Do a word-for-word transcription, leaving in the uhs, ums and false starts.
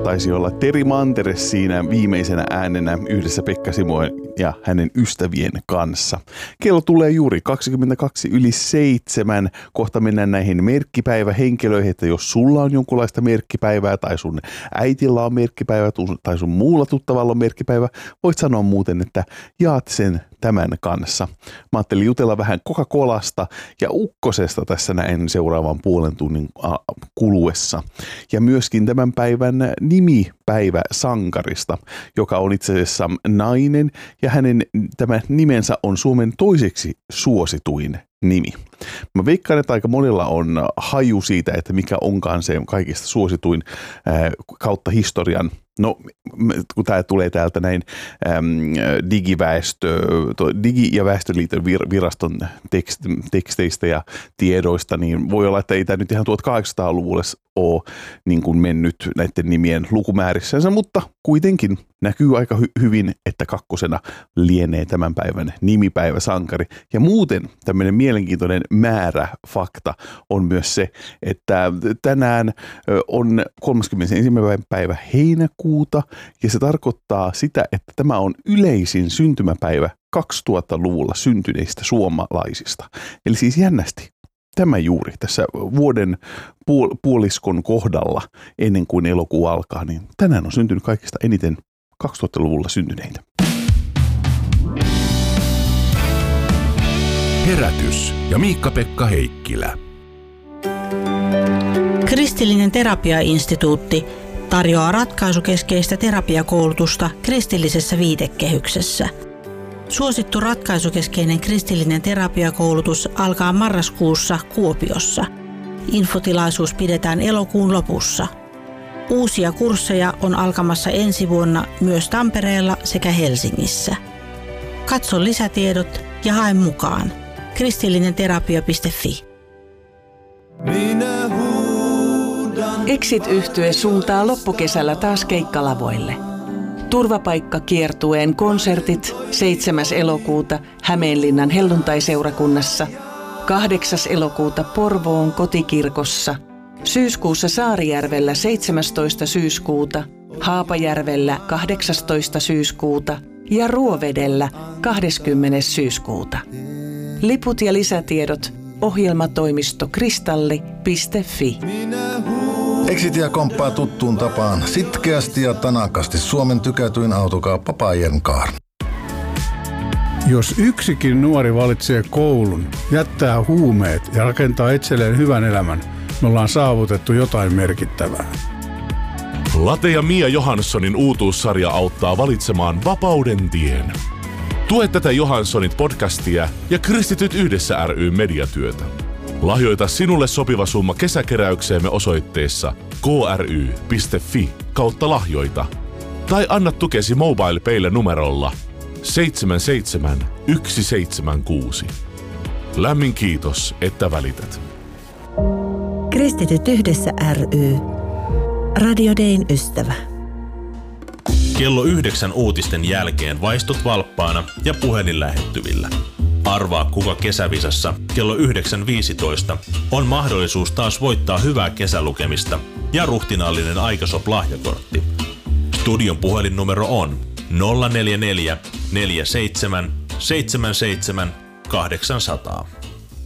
taisi olla Teri Manteres siinä viimeisenä äänenä yhdessä Pekka Simoen ja hänen ystävien kanssa. Kello tulee juuri kaksikymmentäkaksi yli seitsemän. Kohta mennään näihin merkkipäivähenkilöihin, että jos sulla on jonkunlaista merkkipäivää tai sun äitillä on merkkipäivä tai sun muulla tuttavalla on merkkipäivä, voit sanoa muuten, että jaat sen tämän kanssa. Mä ajattelin jutella vähän Coca-Colasta ja ukkosesta tässä näin seuraavan puolen tunnin kuluessa. Ja myöskin tämän päivän nimipäivä sankarista, joka on itse asiassa nainen ja hänen tämä nimensä on Suomen toiseksi suosituin nimi. Mä veikkaan, että aika monella on haju siitä, että mikä onkaan se kaikista suosituin ää, kautta historian. No, kun tämä tulee täältä näin äm, digiväestö, Digi- ja väestöliiton vir, viraston tekst, teksteistä ja tiedoista, niin voi olla, että ei tämä nyt ihan tuhatkahdeksansataaluvulle ole niin kuin mennyt näiden nimien lukumäärissänsä, mutta kuitenkin näkyy aika hy- hyvin, että kakkosena lienee tämän päivän nimipäiväsankari. Ja muuten tämmöinen mielenkiintoinen määrä fakta on myös se, että tänään on kolmaskymmenesensimmäinen päivä heinäkuuta ja se tarkoittaa sitä, että tämä on yleisin syntymäpäivä kaksituhattaluvulla syntyneistä suomalaisista. Eli siis jännästi. Tämä juuri tässä vuoden puol- puoliskon kohdalla ennen kuin elokuu alkaa, niin tänään on syntynyt kaikista eniten kaksituhattaluvulla syntyneitä. Herätys ja Miikka-Pekka Heikkilä. Kristillinen terapiainstituutti tarjoaa ratkaisukeskeistä terapiakoulutusta kristillisessä viitekehyksessä. Suosittu ratkaisukeskeinen kristillinen terapiakoulutus alkaa marraskuussa Kuopiossa. Infotilaisuus pidetään elokuun lopussa. Uusia kursseja on alkamassa ensi vuonna myös Tampereella sekä Helsingissä. Katso lisätiedot ja hae mukaan. kristillinenterapia piste fi. Exit-yhtye suuntaa loppukesällä taas keikkalavoille. Turvapaikkakiertueen konsertit seitsemäs elokuuta Hämeenlinnan helluntaiseurakunnassa, kahdeksas elokuuta Porvoon kotikirkossa, syyskuussa Saarijärvellä seitsemästoista syyskuuta, Haapajärvellä kahdeksastoista syyskuuta ja Ruovedellä kahdeskymmenes syyskuuta. Liput ja lisätiedot ohjelmatoimisto kristalli piste fi. Exitia komppaa tuttuun tapaan sitkeästi ja tanakasti Suomen tykätyin autokauppa Pajenkaar. Jos yksikin nuori valitsee koulun, jättää huumeet ja rakentaa itselleen hyvän elämän, me ollaan saavutettu jotain merkittävää. Late ja Mia Johanssonin uutuussarja auttaa valitsemaan vapauden tien. Tue tätä Johanssonit podcastia ja Kristityt yhdessä ry mediatyötä. Lahjoita sinulle sopiva summa kesäkeräykseemme osoitteessa kry piste fi kautta lahjoita. Tai anna tukesi MobilePaylle numerolla seitsemän seitsemän yksi seitsemän kuusi. Lämmin kiitos, että välität. Kristityt yhdessä ry. Radio Dayn ystävä. Kello yhdeksän uutisten jälkeen vaistut valppaana ja puhelin lähettyvillä. Arvaa kuka kesävisassa kello yhdeksän viisitoista on mahdollisuus taas voittaa hyvää kesälukemista ja ruhtinaallinen Aikasop-lahjakortti. Studion puhelinnumero on nolla neljä neljä neljä seitsemän seitsemän seitsemän kahdeksansataa.